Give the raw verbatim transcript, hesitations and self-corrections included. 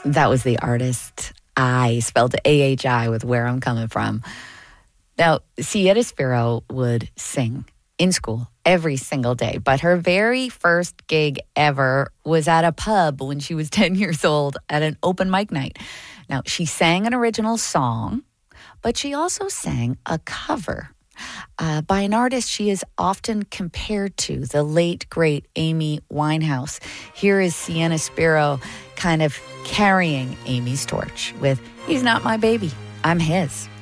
That was the artist I, spelled A H I with Where I'm Coming From. Now, Sienna Spiro would sing in school every single day, but her very first gig ever was at a pub when she was ten years old at an open mic night. Now, she sang an original song, but she also sang a cover uh, by an artist she is often compared to, the late, great Amy Winehouse. Here is Sienna Spiro kind of carrying Amy's torch with He's Not My Baby, I'm His.